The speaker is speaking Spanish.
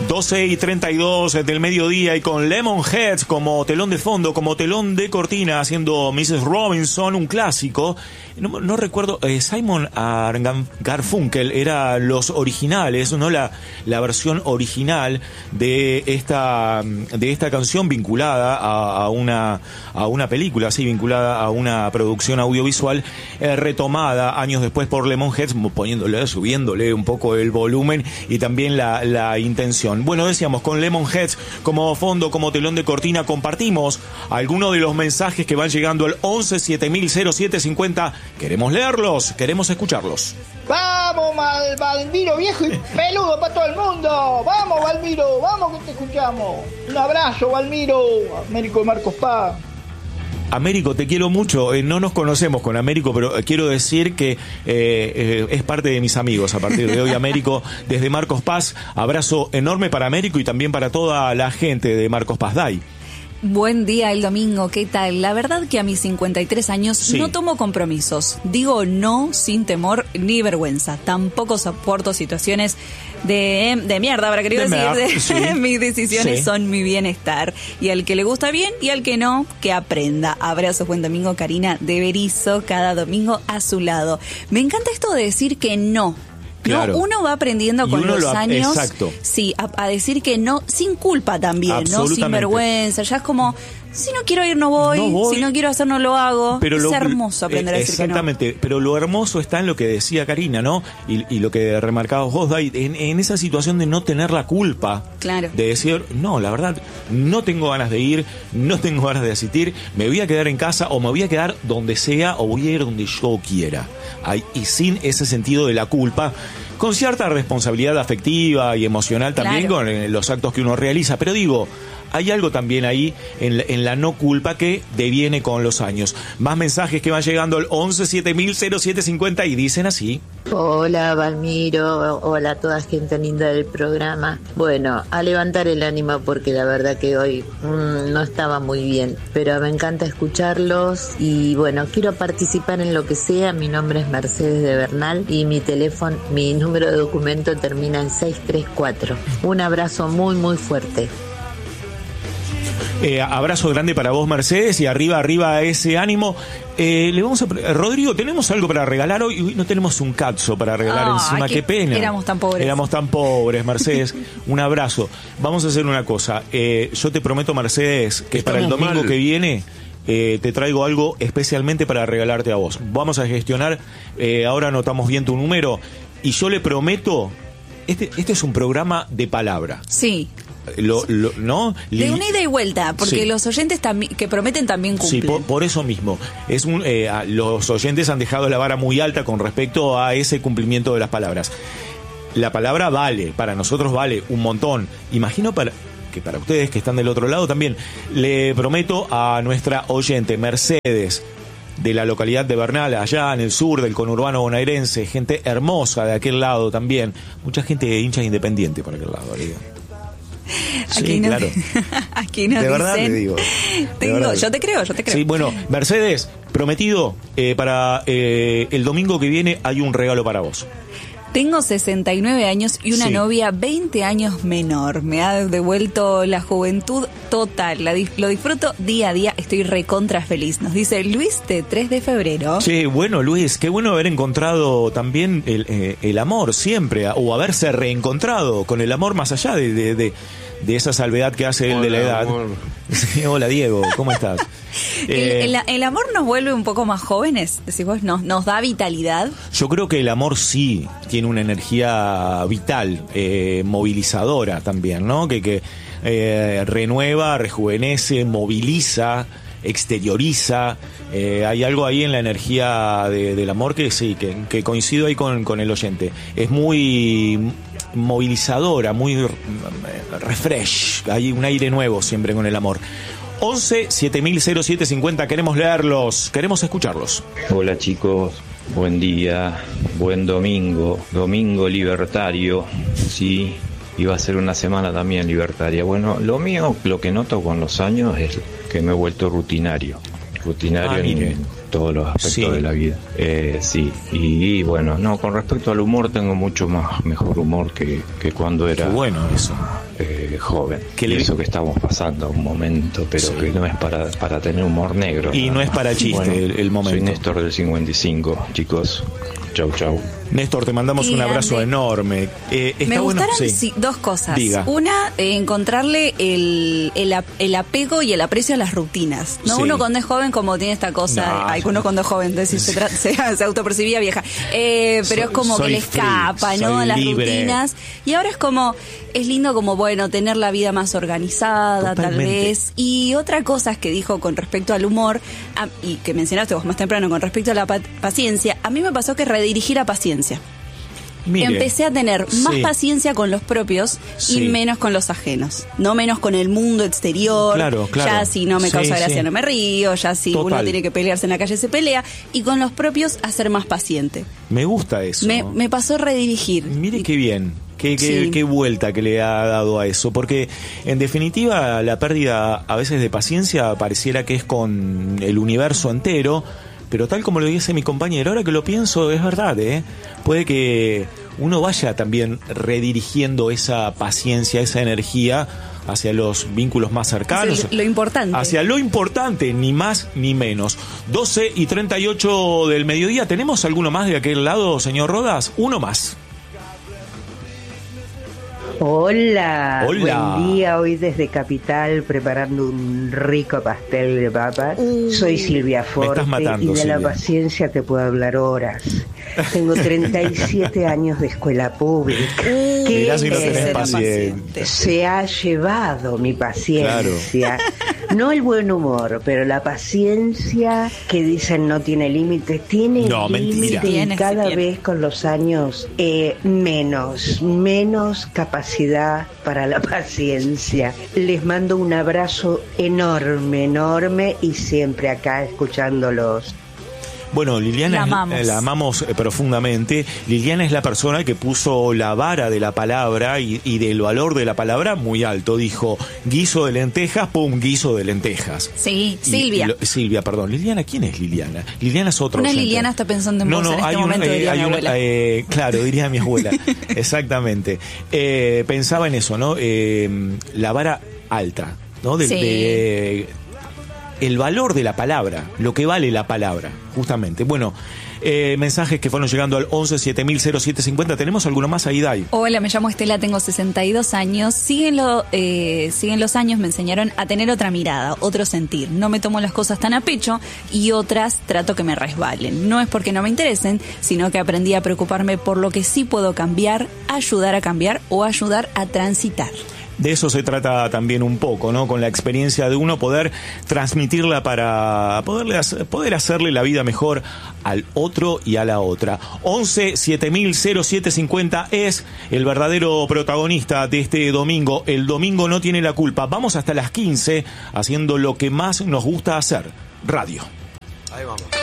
12:32 del mediodía y con Lemonheads como telón de fondo, como telón de cortina, haciendo Mrs. Robinson, un clásico. No recuerdo, Simon Garfunkel era los originales, no la versión original de esta canción vinculada a una película, sí, vinculada a una producción audiovisual, retomada años después por Lemonheads, subiéndole un poco el volumen y también la intención. Bueno, decíamos, con Lemonheads como fondo, como telón de cortina, compartimos algunos de los mensajes que van llegando al 11 7000 0750. Queremos leerlos, queremos escucharlos. ¡Vamos, Valmiro, viejo y peludo para todo el mundo! ¡Vamos, Valmiro! ¡Vamos que te escuchamos! Un abrazo, Valmiro. Américo de Marcos Paz. Américo, te quiero mucho. No nos conocemos con Américo, pero quiero decir que es parte de mis amigos a partir de hoy. Américo, desde Marcos Paz, abrazo enorme para Américo y también para toda la gente de Marcos Paz. Dai. Buen día, el domingo, ¿qué tal? La verdad que a mis 53 años sí, no tomo compromisos. Digo no sin temor ni vergüenza. Tampoco soporto situaciones de mierda, habrá querido decir. Sí. Mis decisiones son mi bienestar. Y al que le gusta bien y al que no, que aprenda. Abrazos, buen domingo, Karina de Berizo, cada domingo a su lado. Me encanta esto de decir que no. Claro. No, uno va aprendiendo con los años, exacto. Sí, a decir que no, sin culpa también, no sin vergüenza. Ya es como, si no quiero ir no voy, si no quiero hacer no lo hago. Pero es hermoso aprender a decir que no. Exactamente, pero lo hermoso está en lo que decía Karina, ¿no? Y lo que remarcabas vos, Dai, en esa situación de no tener la culpa. Claro. De decir, no, la verdad, no tengo ganas de ir, no tengo ganas de asistir, me voy a quedar en casa o me voy a quedar donde sea o voy a ir donde yo quiera. Y sin ese sentido de la culpa, con cierta responsabilidad afectiva y emocional también, claro, con los actos que uno realiza. Pero digo, hay algo también ahí en la no culpa que deviene con los años. Más mensajes que van llegando al 11 7000 0750 y dicen así. Hola, Valmiro, hola a toda gente linda del programa. Bueno, a levantar el ánimo porque la verdad que hoy no estaba muy bien, pero me encanta escucharlos y bueno, quiero participar en lo que sea. Mi nombre es Mercedes de Bernal y mi número de documento termina en 634. Un abrazo muy muy fuerte. Abrazo grande para vos, Mercedes, y arriba ese ánimo. Le vamos a Rodrigo, tenemos algo para regalar hoy. No tenemos un cazzo para regalar encima. Qué pena. Éramos tan pobres, Mercedes. Un abrazo. Vamos a hacer una cosa. Yo te prometo, Mercedes, que para el domingo que viene te traigo algo especialmente para regalarte a vos. Vamos a gestionar. Ahora anotamos bien tu número. Y yo le prometo. Este es un programa de palabra. Sí. ¿No? De una ida y vuelta, porque sí, los oyentes que prometen también cumplen. Sí, por eso mismo. Los oyentes han dejado la vara muy alta con respecto a ese cumplimiento de las palabras. La palabra vale, para nosotros vale un montón. Imagino que para ustedes que están del otro lado también. Le prometo a nuestra oyente Mercedes, de la localidad de Bernal, allá en el sur del conurbano bonaerense, gente hermosa de aquel lado también. Mucha gente hincha independiente por aquel lado, ¿verdad? Aquí claro. Aquí nos de verdad dicen, te digo. Yo te creo. Sí, bueno, Mercedes, prometido, para el domingo que viene hay un regalo para vos. Tengo 69 años y una novia 20 años menor. Me ha devuelto la juventud total. Lo disfruto día a día. Estoy recontra feliz. Nos dice Luis de 3 de febrero. Sí, bueno, Luis, qué bueno haber encontrado también el amor siempre, o haberse reencontrado con el amor más allá de esa salvedad que hace él de la edad. Sí, hola, Diego, ¿cómo estás? ¿El amor nos vuelve un poco más jóvenes? Decís vos, ¿nos da vitalidad? Yo creo que el amor sí tiene una energía vital, movilizadora también, ¿no? Que renueva, rejuvenece, moviliza, exterioriza. Hay algo ahí en la energía del amor que sí, que coincido ahí con el oyente. Es muy movilizadora, muy refresh. Hay un aire nuevo siempre con el amor. 11 7000 0750, queremos leerlos, queremos escucharlos. Hola chicos, buen día, buen domingo libertario, sí, iba a ser una semana también libertaria. Bueno, lo mío, lo que noto con los años es que me he vuelto rutinario en todos los aspectos de la vida. Sí, y bueno, no, con respecto al humor tengo mejor humor que cuando era bueno eso joven. Que Eso que estamos pasando un momento, pero que no es para tener humor negro. Y no es para chiste el momento. Soy Néstor del 55, chicos. Chau, chau. Néstor, te mandamos un abrazo enorme. Me gustaron dos cosas. Diga. Una, encontrarle el apego y el aprecio a las rutinas. ¿No? Uno cuando es joven, como tiene esta cosa, uno cuando es joven, se autopercibía vieja. Pero es como que le escapa, ¿no? A las rutinas. Y ahora es como, es lindo como, bueno, tener la vida más organizada, tal vez. Y otra cosa es que dijo con respecto al humor, y que mencionaste vos más temprano, con respecto a la paciencia, a mí me pasó que redirigí la paciencia. Mire, empecé a tener más paciencia con los propios y menos con los ajenos. No menos con el mundo exterior. Claro. Ya si no me causa gracia no me río. Ya si uno tiene que pelearse en la calle se pelea. Y con los propios a ser más paciente. Me gusta eso. Me pasó a redirigir. Mire qué bien. Qué vuelta que le ha dado a eso. Porque en definitiva la pérdida a veces de paciencia pareciera que es con el universo entero. Pero tal como lo dice mi compañero, ahora que lo pienso, es verdad, puede que uno vaya también redirigiendo esa paciencia, esa energía hacia los vínculos más cercanos. Lo importante. Hacia lo importante, ni más ni menos. 12:38 del mediodía. ¿Tenemos alguno más de aquel lado, señor Rodas? Uno más. Hola, buen día, hoy desde Capital preparando un rico pastel de papas. Soy Silvia Forte y de la paciencia te puedo hablar horas. Tengo 37 años de escuela pública. Mirá si no tenés paciente. Se ha llevado mi paciencia. Claro. No el buen humor, pero la paciencia que dicen no tiene límites, tiene límites y cada vez con los años menos capacidad para la paciencia. Les mando un abrazo enorme y siempre acá escuchándolos. Bueno, Liliana la amamos profundamente. Liliana es la persona que puso la vara de la palabra y del valor de la palabra muy alto. Dijo, guiso de lentejas, pum, guiso de lentejas. Sí, Silvia. Silvia, perdón. Liliana, ¿quién es Liliana? Liliana es otra. Una Liliana está pensando en vos en este momento, diría mi abuela. Claro, diría mi abuela. Exactamente. Pensaba en eso, ¿no? La vara alta, ¿no? El valor de la palabra, lo que vale la palabra, justamente. Bueno, mensajes que fueron llegando al 11 7000 0750. ¿Tenemos alguno más ahí, Dai? Hola, me llamo Estela, tengo 62 años. Siguen los años, me enseñaron a tener otra mirada, otro sentir. No me tomo las cosas tan a pecho y otras trato que me resbalen. No es porque no me interesen, sino que aprendí a preocuparme por lo que sí puedo cambiar, ayudar a cambiar o ayudar a transitar. De eso se trata también un poco, ¿no? Con la experiencia de uno poder transmitirla para poder hacerle la vida mejor al otro y a la otra. 11 7000 0750 es el verdadero protagonista de este domingo. El domingo no tiene la culpa. Vamos hasta las 15 haciendo lo que más nos gusta hacer. Radio. Ahí vamos.